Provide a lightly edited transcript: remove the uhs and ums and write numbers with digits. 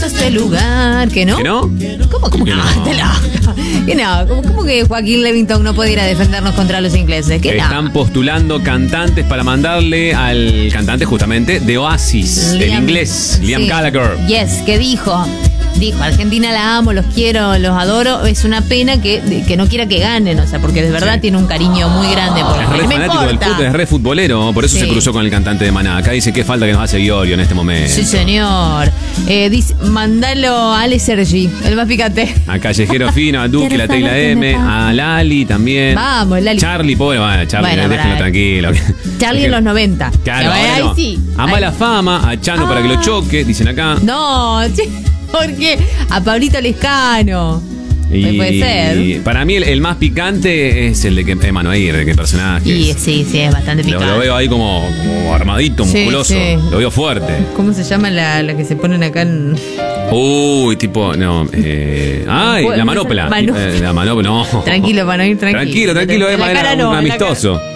gusta este lugar. ¿Que no? ¿Que no? ¿Cómo que que no? no? Te loca. ¿Que no? ¿Cómo que Joaquín Levington no puede ir a defendernos contra los ingleses? ¿Qué Están no? postulando cantantes para mandarle al cantante justamente de Oasis, el inglés, Liam sí. Gallagher. Yes, ¿qué dijo? Dijo, Argentina la amo, los quiero, los adoro. Es una pena que no quiera que ganen, o sea, porque de verdad Sí. tiene un cariño muy grande por Es re no me fanático del importa. fútbol, es re futbolero, por eso Sí. se cruzó con el cantante de Maná. Acá dice que falta que nos hace Giorgio en este momento. Sí, señor. Dice, mandalo a Ale Sergi, el más picante. A Callejero Fino, a Duque, la T y la M, a Lali también. Vamos, Lali. Charlie, pobre, bueno, Charlie, Bueno, déjenlo para- tranquilo. Charlie en los 90. Claro, Ahí ahora no. sí. A Ahí. Mala Fama, a Chano para que lo choque, dicen acá. No, che, porque a Pablito Lescano. Y Puede ser. para mí el más picante es el de Emanuel, de qué personaje. Y es. sí, es bastante Lo picante. veo ahí como armadito, Sí, musculoso. sí. Lo veo fuerte. ¿Cómo se llama la que se ponen acá en...? Uy, tipo, no. Ay, Bueno, la manopla. manopla. La manopla, no. Tranquilo, para no ir tranquilo. Tranquilo, En la Emma, cara era no, un en la cara. amistoso.